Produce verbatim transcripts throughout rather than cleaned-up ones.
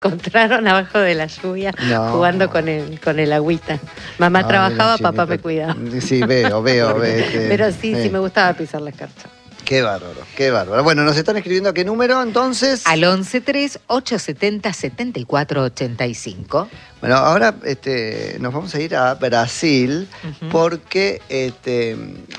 encontraron abajo de la lluvia no. jugando con el, con el agüita. Mamá no, trabajaba, papá me cuidaba. Sí, veo, veo. veo Pero sí, eh. sí me gustaba pisar la escarcha. Qué bárbaro, qué bárbaro. Bueno, nos están escribiendo a qué número entonces. Al once tres, ochocientos setenta, setenta y cuatro ochenta y cinco. Bueno, ahora este, nos vamos a ir a Brasil uh-huh. porque este,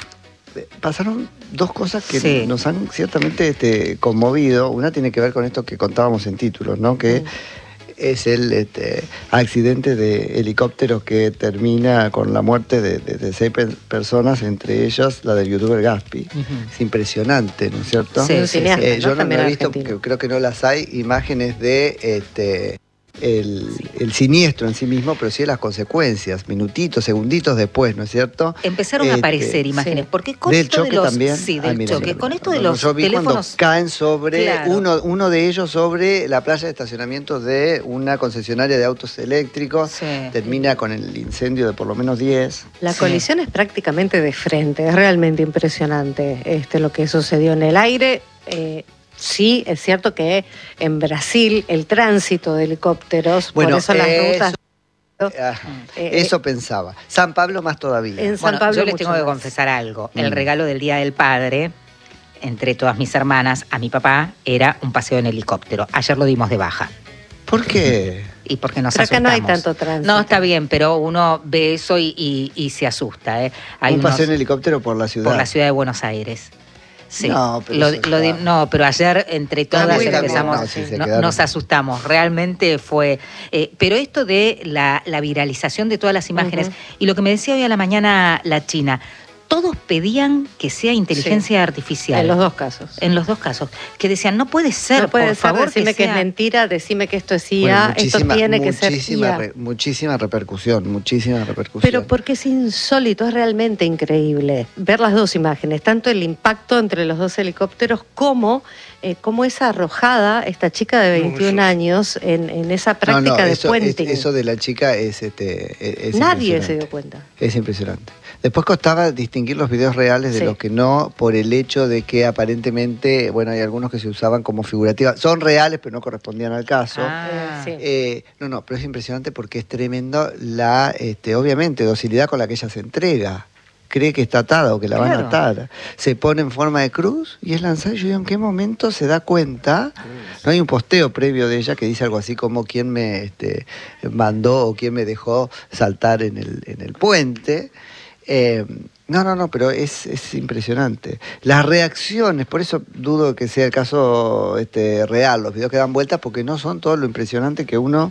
pasaron dos cosas que sí. nos han ciertamente este, conmovido. Una tiene que ver con esto que contábamos en títulos, ¿no? Que uh-huh. es el este, accidente de helicóptero que termina con la muerte de, de, de seis pe personas, entre ellas la del youtuber Gaspi. Uh-huh. Es impresionante, ¿no es cierto? Sí, sí, eh, ¿no? Yo no, no he visto, porque creo que no las hay, imágenes de este, el, sí. el siniestro en sí mismo, pero sí las consecuencias, minutitos, segunditos después, ¿no es cierto? Empezaron este, a aparecer imágenes, sí. porque con del esto choque de los, también. Sí, del ah, mira, choque. mira, con mira, esto no, de los yo vi teléfonos... cuando caen sobre, claro. uno, uno de ellos sobre la playa de estacionamiento de una concesionaria de autos eléctricos, sí. termina con el incendio de por lo menos diez. La sí. colisión es prácticamente de frente, es realmente impresionante este, lo que sucedió en el aire. Eh, Sí, es cierto que en Brasil el tránsito de helicópteros, bueno, por eso las eso, rutas... Ah, eh, eso eh, pensaba. San Pablo más todavía. En San bueno, Pablo yo les tengo más. que confesar algo. Mm. El regalo del Día del Padre, entre todas mis hermanas, a mi papá, era un paseo en helicóptero. Ayer lo dimos de baja. ¿Por qué? Y porque nos pero asustamos. Acá no hay tanto tránsito. No, está bien, pero uno ve eso y, y, y se asusta. ¿eh? Hay un unos, paseo en helicóptero por la ciudad. Por la ciudad de Buenos Aires. Sí. No, pero, lo, lo de, no, pero ayer entre todas también, empezamos, también, no, sí, no, nos asustamos, realmente fue... Eh, pero esto de la, la viralización de todas las imágenes, uh-huh. y lo que me decía hoy a la mañana la China, todos pedían que sea inteligencia sí. artificial. En los dos casos. En los dos casos. Que decían, no puede ser, no puede por ser, favor, decime que, que, sea... sea... es mentira, decime que esto es I A, bueno, esto tiene que ser I A. Re, muchísima repercusión, muchísima repercusión. Pero porque es insólito, es realmente increíble ver las dos imágenes, tanto el impacto entre los dos helicópteros como... Eh, cómo es arrojada esta chica de veintiún no, años en, en esa práctica no, no, de eso, puenting. Es, eso de la chica es, este, es Nadie se dio cuenta. Es impresionante. Después costaba distinguir los videos reales de sí. los que no, por el hecho de que aparentemente, bueno, hay algunos que se usaban como figurativas. Son reales, pero no correspondían al caso. Ah, sí. eh, no, no, pero es impresionante porque es tremendo la, este, obviamente, docilidad con la que ella se entrega. Cree que está atada o que la claro. van a atar. Se pone en forma de cruz y es lanzada. Y yo digo, ¿en qué momento se da cuenta? No hay un posteo previo de ella que dice algo así como quién me este, mandó o quién me dejó saltar en el, en el puente. Eh, no, no, no, pero es, es impresionante. Las reacciones, por eso dudo que sea el caso este, real, los videos que dan vueltas, porque no son todo lo impresionante que uno...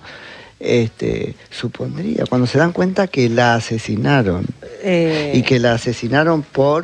Este, supondría, cuando se dan cuenta que la asesinaron eh... y que la asesinaron por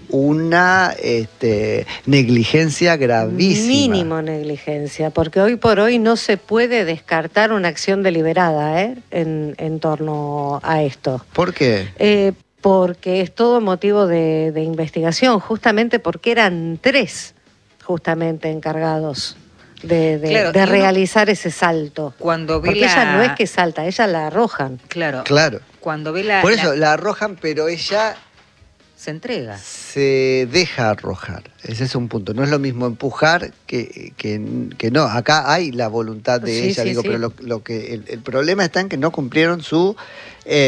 una este, negligencia gravísima. Mínimo negligencia, porque hoy por hoy no se puede descartar una acción deliberada ¿eh? en, en torno a esto. ¿Por qué? Eh, porque es todo motivo de, de investigación, justamente porque eran tres justamente encargados de, de, claro, de realizar uno, ese salto. Cuando ve Porque la... ella no es que salta, ella la arrojan. Claro. Claro. Cuando ve la... Por eso la... la arrojan, pero ella... Se entrega. Se deja arrojar. Ese es un punto. No es lo mismo empujar que, que, que no. Acá hay la voluntad de sí, ella, sí, digo, sí. pero lo, lo que el, el problema está en que no cumplieron su... Eh,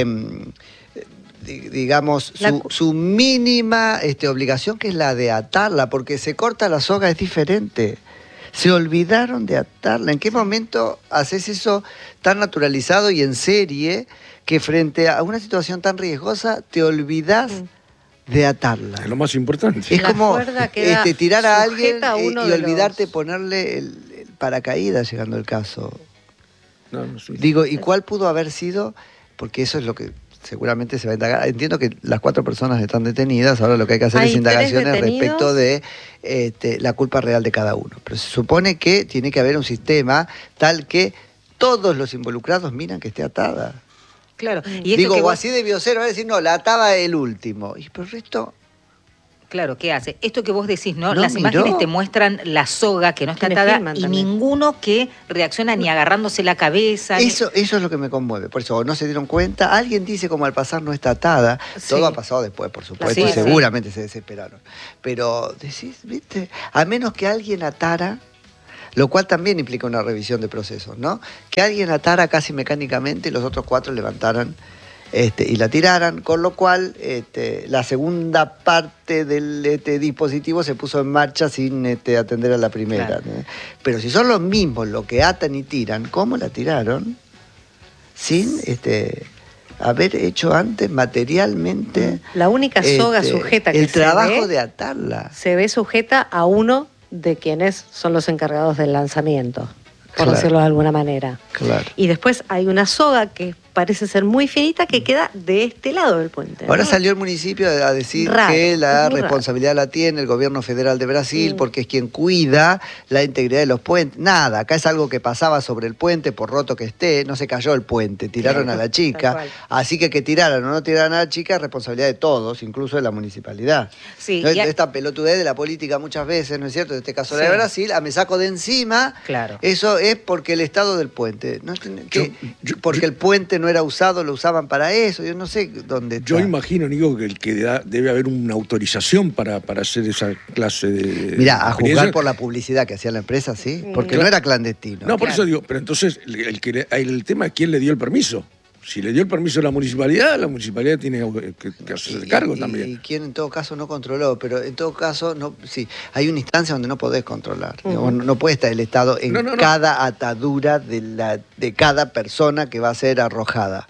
digamos, la... su, su mínima este, obligación, que es la de atarla, porque se corta la soga, es diferente. Se olvidaron de atarla. ¿En qué momento haces eso tan naturalizado y en serie que frente a una situación tan riesgosa te olvidas mm. de atarla? Es lo más importante. Es la como este, tirar a alguien a y, y olvidarte los... ponerle el, el paracaídas, llegando el caso. No, no sé. Digo, ¿y cuál pudo haber sido? Porque eso es lo que seguramente se va a indagar. Entiendo que las cuatro personas están detenidas, ahora lo que hay que hacer ¿Hay es indagaciones detenidos? respecto de este, la culpa real de cada uno. Pero se supone que tiene que haber un sistema tal que todos los involucrados miran que esté atada. Claro. Y Digo, o vos... así debió ser, va a decir, no, la ataba el último. Y por el resto... Claro, ¿qué hace? Esto que vos decís, ¿no? no Las miró. imágenes te muestran la soga que no está atada y también. Ninguno que reacciona ni agarrándose la cabeza. Eso, ni... eso es lo que me conmueve. Por eso no se dieron cuenta. Alguien dice como al pasar no está atada. Sí. Todo ha pasado después, por supuesto, sí, y seguramente sí. se desesperaron. Pero decís, ¿viste? A menos que alguien atara, Lo cual también implica una revisión de procesos, ¿no? Que alguien atara casi mecánicamente y los otros cuatro levantaran este, y la tiraran, con lo cual este, la segunda parte del este, dispositivo se puso en marcha sin este, atender a la primera. Claro. ¿no? Pero si son los mismos los que atan y tiran, ¿cómo la tiraron? Sin este, haber hecho antes materialmente... La única soga este, sujeta que el se trabajo ve, de atarla. Se ve sujeta a uno de quienes son los encargados del lanzamiento, por Claro. decirlo de alguna manera. Claro. Y después hay una soga que parece ser muy finita que queda de este lado del puente. Ahora ¿no? salió el municipio a decir Raro, que la es muy responsabilidad la tiene el gobierno federal de Brasil, Sí. porque es quien cuida la integridad de los puentes. Nada, acá es algo que pasaba sobre el puente, por roto que esté, no se cayó el puente, tiraron Claro, a la tal chica. cual. Así que que tiraran o no tiraran a la chica es responsabilidad de todos, incluso de la municipalidad. Sí, ¿No? y a- Esta pelotudez de la política muchas veces, ¿no es cierto? En este caso la Sí. de Brasil, a me saco de encima, Claro. eso es porque el estado del puente. ¿no? Que- Yo- yo- porque yo- el puente no era usado, lo usaban para eso, yo no sé dónde Yo está. imagino, Nico, que, el que da- debe haber una autorización para, para hacer esa clase de... Mirá, a experiencia. juzgar por la publicidad que hacía la empresa, sí, porque Claro. no era clandestino. No, por Claro. eso digo, pero entonces el, el que le- el tema es quién le dio el permiso. Si le dio el permiso a la municipalidad, la municipalidad tiene que, que hacerse Y- cargo y, también. Y quien en todo caso no controló, pero en todo caso, no, sí, hay una instancia donde no podés controlar. Ujú. Digamos, no, no puede estar el Estado en No, no, no. cada atadura de, la, de cada persona que va a ser arrojada.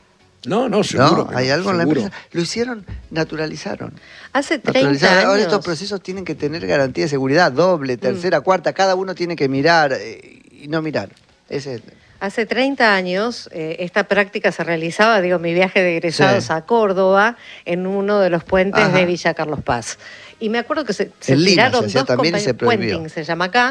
No, no, seguro. ¿No? que Hay no, algo en la seguro. empresa. Lo hicieron, naturalizaron. Hace treinta Naturalizaron. Ahora años. estos procesos tienen que tener garantía de seguridad, doble, tercera, cuarta, cada uno tiene que mirar eh, y no mirar. Ese es... Hace treinta años eh, esta práctica se realizaba, digo, mi viaje de egresados Sí. a Córdoba, en uno de los puentes Ajá. de Villa Carlos Paz. Y me acuerdo que se, se En Lima tiraron se hacía dos también y se compañeros, prohibió. puenting se llama acá,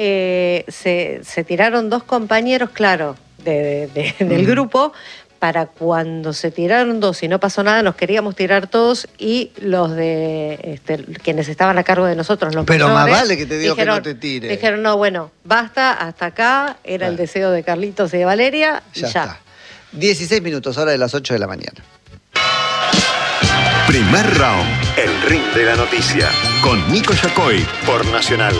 eh, se, se tiraron dos compañeros, claro, de- de- de- del Mm. grupo, para cuando se tiraron dos y no pasó nada, nos queríamos tirar todos y los de este, quienes estaban a cargo de nosotros, los Pero más mayores, vale que te digo que dijeron- no te tires. Dijeron, no, bueno, basta, hasta acá, era el Claro. deseo de Carlitos y de Valeria, y Ya ya. está. dieciséis minutos, hora de las ocho de la mañana. Primer round, el ring de la noticia, con Nico Yacoy por Nacional.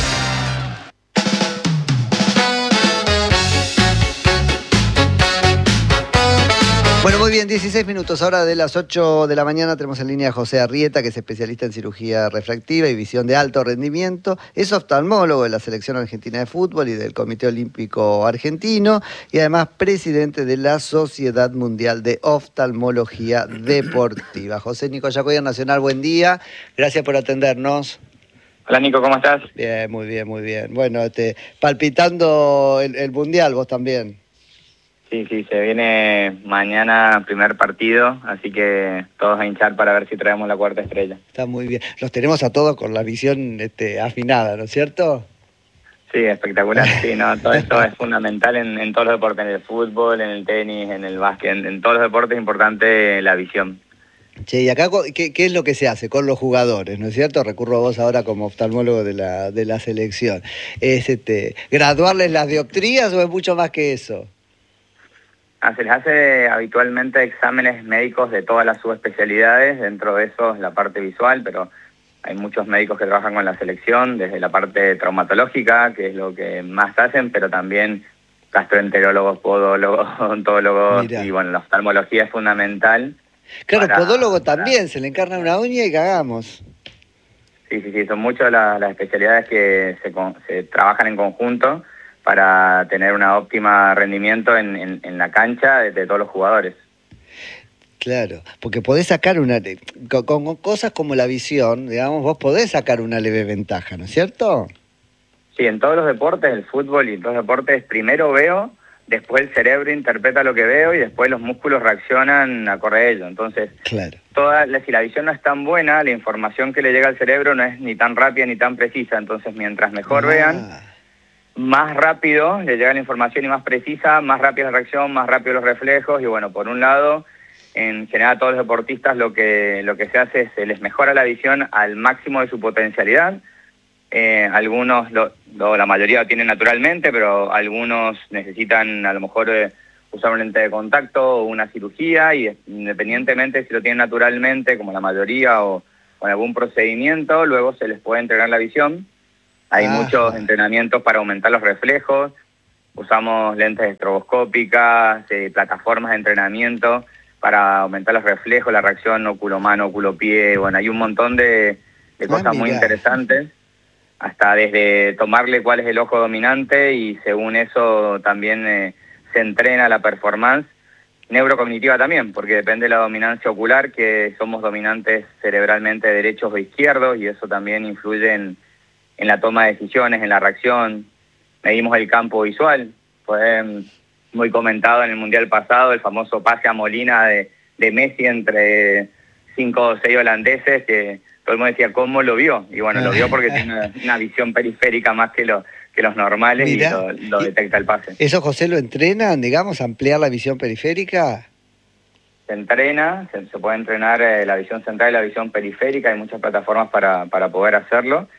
Bueno, muy bien, dieciséis minutos, hora de las ocho de la mañana. Tenemos en línea a José Arrieta, que es especialista en cirugía refractiva y visión de alto rendimiento. Es oftalmólogo de la Selección Argentina de Fútbol y del Comité Olímpico Argentino y además presidente de la Sociedad Mundial de Oftalmología Deportiva. José Nico Yacoy, Nacional, buen día. Gracias por atendernos. Hola Nico, ¿cómo estás? Bien, muy bien, muy bien. Bueno, este, palpitando el, el Mundial, vos también. Sí, sí, se viene mañana primer partido, así que todos a hinchar para ver si traemos la cuarta estrella. Está muy bien. Los tenemos a todos con la visión este, afinada, ¿no es cierto? Sí, espectacular, sí, no, todo esto es fundamental en, en todos los deportes, en el fútbol, en el tenis, en el básquet, en, en todos los deportes es importante la visión. Che, y acá, ¿qué, ¿qué es lo que se hace con los jugadores, no es cierto? Recurro a vos ahora como oftalmólogo de la, de la selección. ¿Es este, graduarles las dioptrías o es mucho más que eso? Ah, se les hace habitualmente exámenes médicos de todas las subespecialidades, dentro de eso la parte visual, pero hay muchos médicos que trabajan con la selección, desde la parte traumatológica, que es lo que más hacen, pero también gastroenterólogos, podólogos, odontólogos, Mirá. y bueno, la oftalmología es fundamental. Claro, Para- podólogo para- también, se le encarna una uña y cagamos. Sí, sí, sí, son muchas las, las especialidades que se, con- se trabajan en conjunto para tener un óptimo rendimiento en, en, en la cancha de, de todos los jugadores. Claro, porque podés sacar una... Con, con cosas como la visión, digamos, vos podés sacar una leve ventaja, ¿no es cierto? Sí, en todos los deportes, el fútbol y en todos los deportes, primero veo, después el cerebro interpreta lo que veo y después los músculos reaccionan acorde a ello. Entonces, Claro. toda la, si la visión no es tan buena, la información que le llega al cerebro no es ni tan rápida ni tan precisa. Entonces, mientras mejor Ah, vean, más rápido le llega la información y más precisa, más rápida la reacción, más rápido los reflejos. Y bueno, por un lado, en general a todos los deportistas lo que, lo que se hace es se les mejora la visión al máximo de su potencialidad. Eh, algunos, lo, lo- la mayoría lo tienen naturalmente, pero algunos necesitan a lo mejor eh, usar un lente de contacto o una cirugía, y independientemente si lo tienen naturalmente, como la mayoría, o con algún procedimiento, luego se les puede entregar la visión. Hay Ah. muchos entrenamientos para aumentar los reflejos, usamos lentes estroboscópicas, eh, plataformas de entrenamiento para aumentar los reflejos, la reacción óculo-mano, óculo-pie. Bueno, hay un montón de, de Ah, cosas muy mirá. interesantes, hasta desde tomarle cuál es el ojo dominante y según eso también eh, se entrena la performance neurocognitiva también, porque depende de la dominancia ocular, que somos dominantes cerebralmente derechos o izquierdos, y eso también influye en, en la toma de decisiones, en la reacción. Medimos el campo visual, fue mm, muy comentado en el Mundial pasado, el famoso pase a Molina de, de Messi entre cinco o seis holandeses, que todo el mundo decía, ¿cómo lo vio? Y bueno, lo vio porque tiene una, una visión periférica más que, lo, que los normales. Mirá, y lo, lo detecta el pase. ¿Eso, José, lo entrenan, digamos, ampliar la visión periférica? Se entrena, se, se puede entrenar eh, la visión central y la visión periférica, hay muchas plataformas para, para poder hacerlo.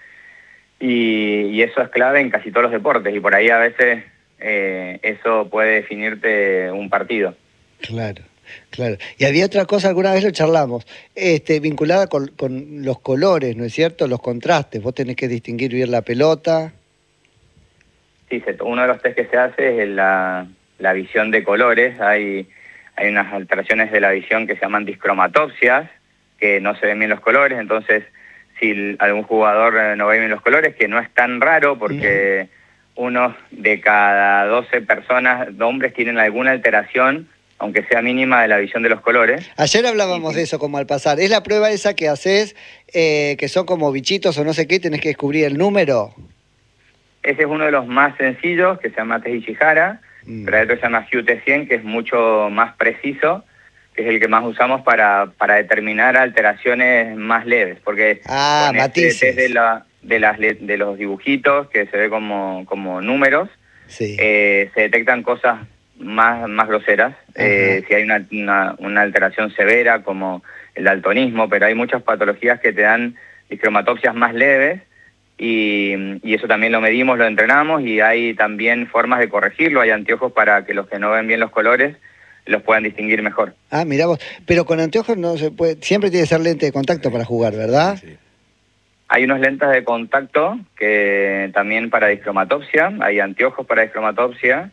Y, y eso es clave en casi todos los deportes, y por ahí a veces eh, eso puede definirte un partido. Claro, claro. Y había otra cosa, alguna vez lo charlamos, este, vinculada con, con los colores, ¿no es cierto? Los contrastes, vos tenés que distinguir bien la pelota. Sí, se, uno de los test que se hace es la, la visión de colores. Hay, hay unas alteraciones de la visión que se llaman discromatopsias, que no se ven bien los colores, entonces si algún jugador no ve bien los colores, que no es tan raro porque no. uno de cada doce personas, hombres, tienen alguna alteración, aunque sea mínima, de la visión de los colores. Ayer hablábamos sí. de eso como al pasar. ¿Es la prueba esa que haces, eh, que son como bichitos o no sé qué, tenés que descubrir el número? Ese es uno de los más sencillos, que se llama test Ishihara, mm. pero hay otro que se llama Hue T cien, que es mucho más preciso, que es el que más usamos para, para determinar alteraciones más leves, porque ah, con este test de, la, de, las, de los dibujitos, que se ve como, como números, sí. eh, se detectan cosas más, más groseras, eh, si hay una, una, una alteración severa como el daltonismo, pero hay muchas patologías que te dan discromatopsias más leves, y, y eso también lo medimos, lo entrenamos, y hay también formas de corregirlo, hay anteojos para que los que no ven bien los colores los puedan distinguir mejor. Ah, mirá vos, pero con anteojos no se puede, siempre tiene que ser lente de contacto para jugar, ¿verdad? Sí. Hay unos lentes de contacto que también para discromatopsia, hay anteojos para discromatopsia,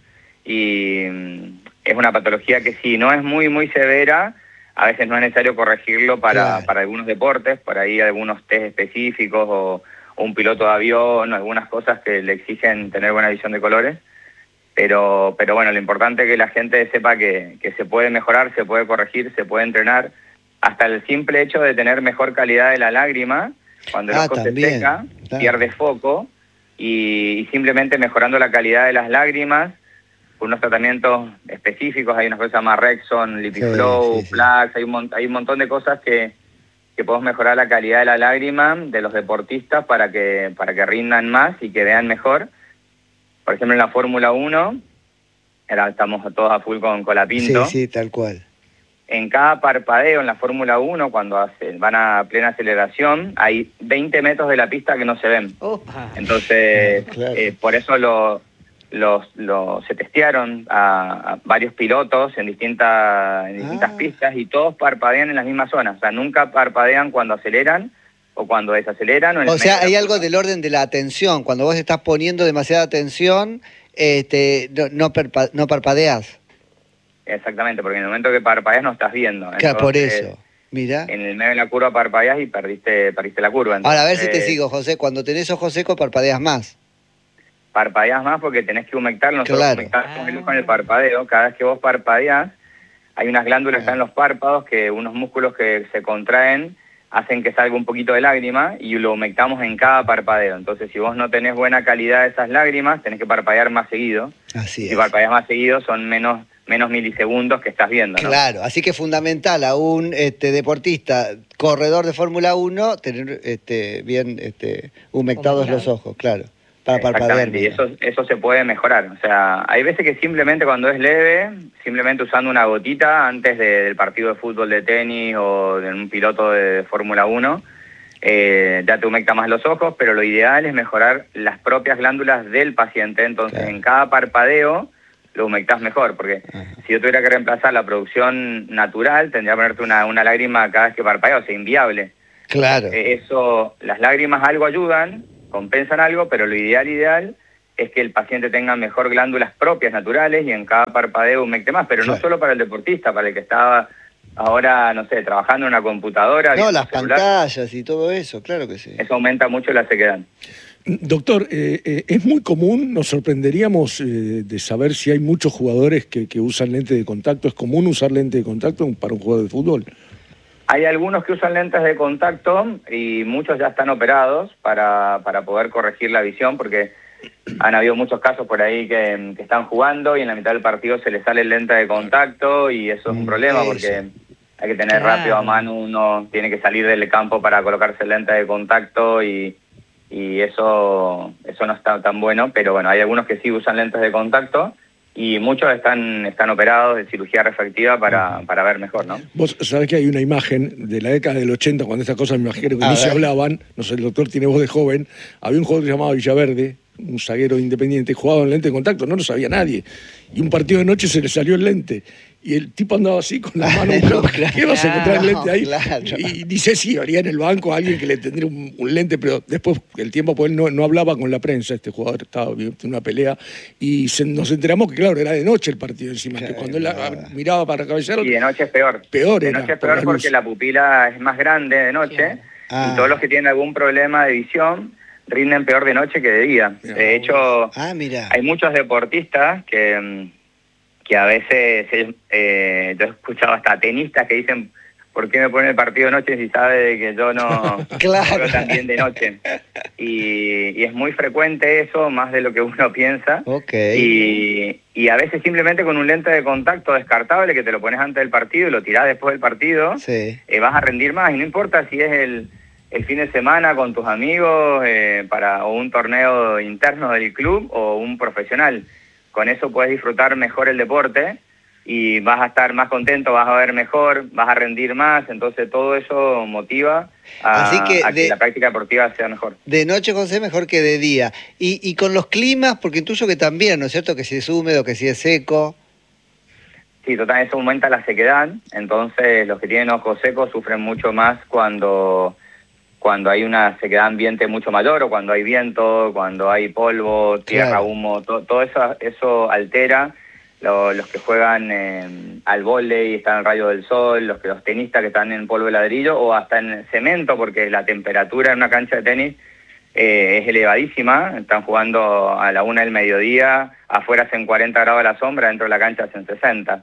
y es una patología que si no es muy, muy severa, a veces no es necesario corregirlo para, claro. para algunos deportes, por ahí algunos test específicos o, o un piloto de avión, algunas cosas que le exigen tener buena visión de colores. Pero, pero bueno, lo importante es que la gente sepa que, que se puede mejorar, se puede corregir, se puede entrenar. Hasta el simple hecho de tener mejor calidad de la lágrima, cuando el ah, ojo también, se seca, claro. pierde foco, y, y simplemente mejorando la calidad de las lágrimas, con unos tratamientos específicos, hay unas cosas que se llama Rexon, Lipiflow, sí, sí, Plax, sí. hay, un, hay un montón de cosas que, que podemos mejorar la calidad de la lágrima de los deportistas para que, para que rindan más y que vean mejor. Por ejemplo, en la Fórmula uno, ahora estamos todos a full con Colapinto. Sí, sí, tal cual. En cada parpadeo en la Fórmula uno, cuando hacen, van a plena aceleración, hay veinte metros de la pista que no se ven. Opa. Entonces, ah, claro. eh, por eso lo, los, lo, se testearon a, a varios pilotos en, distinta, en distintas ah. pistas, y todos parpadean en las mismas zonas. O sea, nunca parpadean cuando aceleran o cuando desaceleran. O, en o el sea, hay de algo del orden de la atención. Cuando vos estás poniendo demasiada atención, este, no, no, perpa, no parpadeas. Exactamente, porque en el momento que parpadeas no estás viendo. Entonces, claro, por eso. Mira. En el medio de la curva parpadeas y perdiste, perdiste la curva. Entonces, ahora, a ver si te sigo, José. Cuando tenés ojos secos, parpadeas más. Parpadeas más porque tenés que humectar. Nosotros claro. humectamos el ojo en el parpadeo. Cada vez que vos parpadeas, hay unas glándulas que están en los párpados, que unos músculos que se contraen hacen que salga un poquito de lágrima, y lo humectamos en cada parpadeo. Entonces, si vos no tenés buena calidad de esas lágrimas, tenés que parpadear más seguido. Así es. Si parpadeas más seguido, son menos, menos milisegundos que estás viendo, ¿no? Claro, así que es fundamental a un este, deportista, corredor de Fórmula uno, tener este, bien este, humectados los ojos, claro. Para parpadear. Y eso, eso se puede mejorar. O sea, hay veces que simplemente cuando es leve, simplemente usando una gotita antes de, del partido de fútbol, de tenis o de un piloto de Fórmula uno, eh, ya te humecta más los ojos, pero lo ideal es mejorar las propias glándulas del paciente. Entonces, claro. en cada parpadeo lo humectás mejor, porque ajá. si yo tuviera que reemplazar la producción natural, tendría que ponerte una, una lágrima cada vez que parpadeo, o sea, inviable. Claro. Eh, eso, las lágrimas algo ayudan, compensan algo, pero lo ideal, ideal es que el paciente tenga mejor glándulas propias, naturales, y en cada parpadeo humecte más, pero claro. no solo para el deportista, para el que estaba ahora, no sé, trabajando en una computadora. No, las celular, pantallas y todo eso, claro que sí. Eso aumenta mucho la sequedad. Doctor, eh, eh, es muy común, nos sorprenderíamos eh, de saber si hay muchos jugadores que, que usan lente de contacto. ¿Es común usar lente de contacto para un jugador de fútbol? Hay algunos que usan lentes de contacto y muchos ya están operados para, para poder corregir la visión, porque han habido muchos casos por ahí que, que están jugando y en la mitad del partido se les sale el lente de contacto y eso es un problema porque hay que tener claro. rápido a mano, uno tiene que salir del campo para colocarse el lente de contacto y... y eso eso no está tan bueno, pero bueno, hay algunos que sí usan lentes de contacto y muchos están están operados de cirugía refractiva para, para ver mejor, ¿no? Vos sabés que hay una imagen de la década del ochenta, cuando estas cosas me imagino que a no ver. se hablaban, no sé, el doctor tiene voz de joven, había un jugador que se llamaba Villaverde, un zaguero independiente, jugaba en lente de contacto, no lo sabía nadie, y un partido de noche se le salió el lente. Y el tipo andaba así con la mano, no, claro, ¿qué vas a encontrar el lente ahí? Claro. Y ni sé si habría en el banco alguien que le tendría un, un lente, pero después el tiempo, pues él no, no hablaba con la prensa, este jugador estaba en una pelea, y se, nos enteramos que, claro, era de noche el partido encima, claro, que cuando él la, miraba para cabecear... Y de noche es peor. Peor de era. De noche es peor por porque la pupila es más grande de noche, claro. ah. y todos los que tienen algún problema de visión rinden peor de noche que de día. Mira, de hecho, ah, mira. hay muchos deportistas que... que a veces, eh, yo he escuchado hasta tenistas que dicen, ¿por qué me ponen el partido de noche si sabe de que yo no claro. juego también de noche? Y, y es muy frecuente eso, más de lo que uno piensa. Okay. Y, y a veces simplemente con un lente de contacto descartable que te lo pones antes del partido y lo tirás después del partido, sí. eh, vas a rendir más. Y no importa si es el, el fin de semana con tus amigos eh, para o un torneo interno del club o un profesional. Con eso puedes disfrutar mejor el deporte y vas a estar más contento, vas a ver mejor, vas a rendir más, entonces todo eso motiva a, Así que, a que de, la práctica deportiva sea mejor. De noche, José, mejor que de día. Y, y con los climas, porque intuyo que también, ¿no es cierto? Que si es húmedo, que si es seco. Sí, total, eso aumenta la sequedad, entonces los que tienen ojos secos sufren mucho más cuando... cuando hay una sequedad ambiente mucho mayor o cuando hay viento, cuando hay polvo, tierra, claro. humo, to, todo eso eso altera lo, los que juegan eh, al vóley, están al rayo del sol, los que los tenistas que están en polvo de ladrillo o hasta en cemento, porque la temperatura en una cancha de tenis eh, es elevadísima, están jugando a la una del mediodía, afuera hacen cuarenta grados a la sombra, dentro de la cancha hacen sesenta.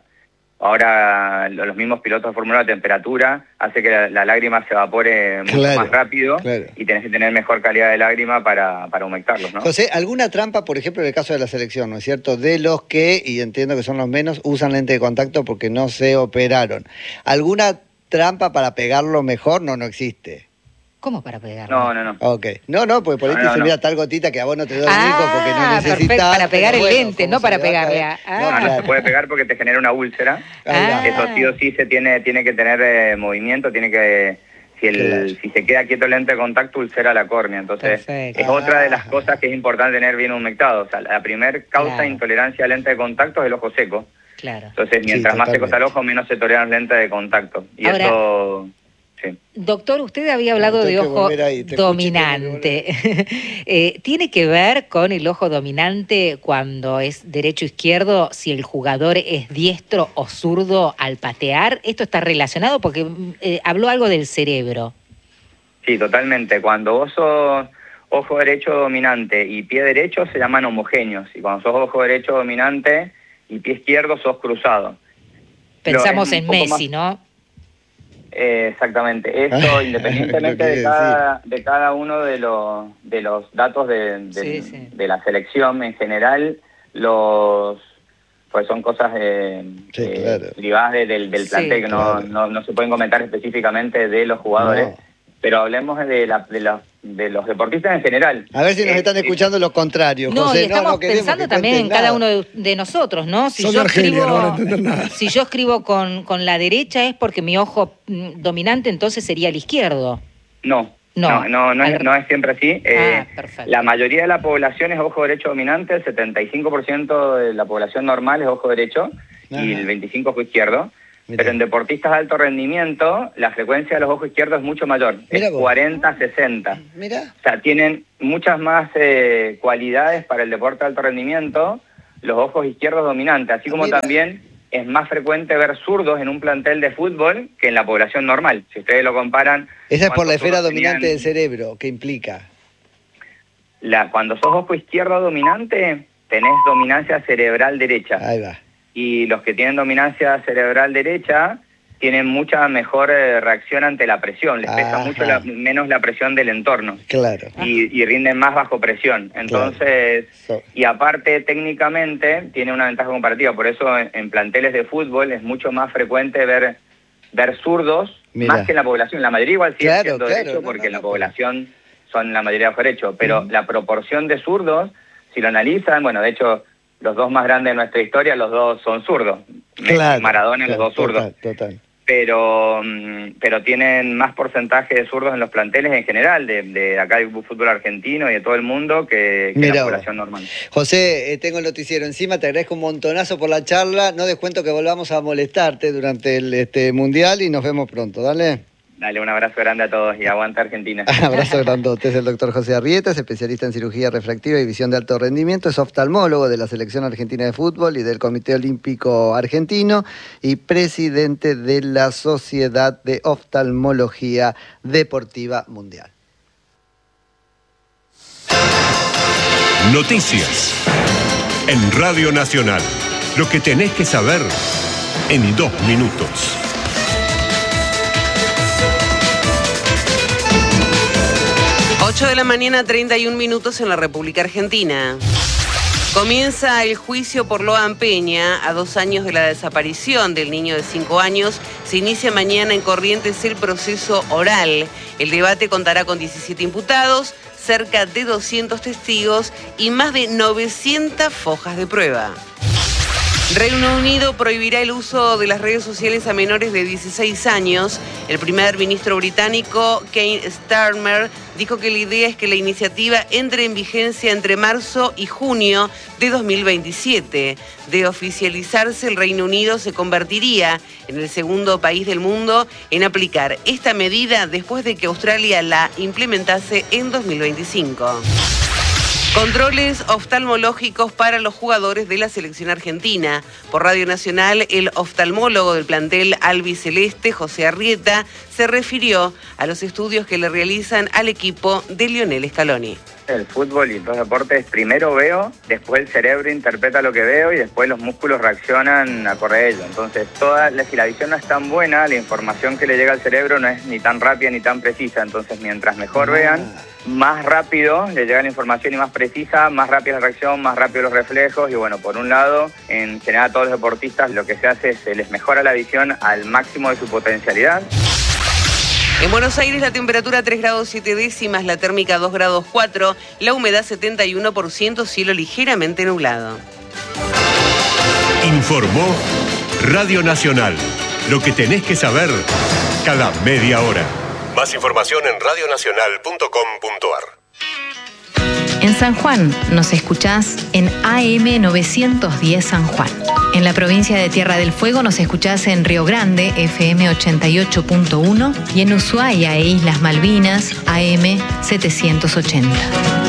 Ahora los mismos pilotos de Fórmula uno, la temperatura hace que la, la lágrima se evapore mucho claro, más rápido claro. y tenés que tener mejor calidad de lágrima para, para humectarlos, ¿no? José, ¿alguna trampa, por ejemplo, en el caso de la selección, ¿no es cierto? De los que, y entiendo que son los menos, usan lente de contacto porque no se operaron. ¿Alguna trampa para pegarlo mejor? No, no existe. ¿Cómo para pegarlo? No, no, no. Ok. No, no, porque por ahí no, te no, se mira no. tal gotita que a vos no te doy ah, hijo porque no necesitas. Para pegar el bueno, lente, no para pegarle. A... Ah. No, no, claro. se puede pegar porque te genera una úlcera. Ah. Eso sí o sí se tiene, tiene que tener eh, movimiento, tiene que... Si, el, claro. si se queda quieto el lente de contacto, ulcera la córnea. Entonces, perfecto. Es ah. otra de las cosas que es importante tener bien humectado. O sea, la primer causa claro. de intolerancia al lente de contacto es el ojo seco. Claro. Entonces, mientras sí, más seco está el ojo, menos se toleran los lentes de contacto. Y Ahora, eso... Sí. Doctor, usted había hablado de ojo ahí, dominante. eh, ¿Tiene que ver con el ojo dominante cuando es derecho-izquierdo, si el jugador es diestro o zurdo al patear? ¿Esto está relacionado? Porque eh, habló algo del cerebro. Sí, totalmente. Cuando vos sos ojo derecho dominante y pie derecho se llaman homogéneos. Y cuando sos ojo derecho dominante y pie izquierdo sos cruzado. Pensamos en Messi, más... ¿no? Eh, exactamente, esto independientemente de cada, de cada uno de los de los datos de, de, sí, sí. de la selección en general, los pues son cosas de, sí, eh, claro. privadas de, del, del plantel, sí, que no, claro. no, no se pueden comentar específicamente de los jugadores, no. pero hablemos de, la, de, la, de los deportistas en general. A ver si nos eh, están escuchando eh, los contrarios. No, José, y estamos no, no pensando también en nada. Cada uno de, de nosotros, ¿no? Si Son yo Argelia, escribo, no van a entender nada. Si yo escribo con, con la derecha es porque mi ojo dominante entonces sería el izquierdo. No. No, no, no, no, es, no es siempre así. Eh, ah, la mayoría de la población es ojo derecho dominante, el setenta y cinco por ciento de la población normal es ojo derecho Ajá. y el veinticinco por ciento es izquierdo. Mirá. Pero en deportistas de alto rendimiento, la frecuencia de los ojos izquierdos es mucho mayor, Mirá es vos. cuarenta sesenta. Mirá. O sea, tienen muchas más eh, cualidades para el deporte de alto rendimiento los ojos izquierdos dominantes, así como Mirá. también es más frecuente ver zurdos en un plantel de fútbol que en la población normal. Si ustedes lo comparan... Esa es por la esfera zurdos dominante tenían- del cerebro, ¿qué implica? La, cuando sos ojo izquierdo dominante, tenés dominancia cerebral derecha. Ahí va. Y los que tienen dominancia cerebral derecha tienen mucha mejor eh, reacción ante la presión. Les pesa Ajá. mucho la- menos la presión del entorno. Claro. Y, y rinden más bajo presión. Entonces, So- y aparte técnicamente tiene una ventaja comparativa. Por eso en, en planteles de fútbol es mucho más frecuente ver, ver zurdos, Mirá. más que en la población. La mayoría igual sigue Claro, siendo claro, derecho, no, porque no, en la no, población son la mayoría bajo derecho. Pero la proporción de zurdos, si lo analizan, bueno, de hecho, los dos más grandes de nuestra historia, los dos son zurdos. Messi y Claro. Maradona, claro, los dos zurdos. Total, total. Pero mm, pero tienen más porcentaje de zurdos en los planteles en general, de, de acá del fútbol argentino y de todo el mundo, que, que Mirá la vos. población normal. José, eh, tengo el noticiero encima, te agradezco un montonazo por la charla. No descuento que volvamos a molestarte durante el este mundial y nos vemos pronto, ¿dale? Dale, un abrazo grande a todos y aguanta Argentina. Abrazo grandote. Es el doctor José Arrieta, es especialista en cirugía refractiva y visión de alto rendimiento, es oftalmólogo de la Selección Argentina de Fútbol y del Comité Olímpico Argentino y presidente de la Sociedad de Oftalmología Deportiva Mundial. Noticias en Radio Nacional. Lo que tenés que saber en dos minutos. ocho de la mañana, treinta y un minutos en la República Argentina. Comienza el juicio por Loan Peña. A dos años de la desaparición del niño de cinco años, se inicia mañana en Corrientes el proceso oral. El debate contará con diecisiete imputados, cerca de doscientos testigos y más de novecientas fojas de prueba. Reino Unido prohibirá el uso de las redes sociales a menores de dieciséis años. El primer ministro británico, Keir Starmer, dijo que la idea es que la iniciativa entre en vigencia entre marzo y junio de dos mil veintisiete. De oficializarse, el Reino Unido se convertiría en el segundo país del mundo en aplicar esta medida después de que Australia la implementase en dos mil veinticinco. Controles oftalmológicos para los jugadores de la selección argentina. Por Radio Nacional, el oftalmólogo del plantel albiceleste, José Arrieta, se refirió a los estudios que le realizan al equipo de Lionel Scaloni. El fútbol y los deportes, primero veo, después el cerebro interpreta lo que veo y después los músculos reaccionan acorde a ello. Entonces, toda la, si la visión no es tan buena, la información que le llega al cerebro no es ni tan rápida ni tan precisa. Entonces, mientras mejor vean, más rápido le llega la información y más precisa, más rápida la reacción, más rápido los reflejos. Y bueno, por un lado, en general a todos los deportistas lo que se hace es se les mejora la visión al máximo de su potencialidad. En Buenos Aires la temperatura tres grados siete décimas, la térmica dos grados cuatro, la humedad setenta y uno por ciento, cielo ligeramente nublado. Informó Radio Nacional. Lo que tenés que saber cada media hora. Más información en radio nacional punto com punto ar. En San Juan nos escuchás en A M novecientos diez San Juan. En la provincia de Tierra del Fuego nos escuchás en Río Grande, F M ochenta y ocho punto uno, y en Ushuaia e Islas Malvinas, A M setecientos ochenta.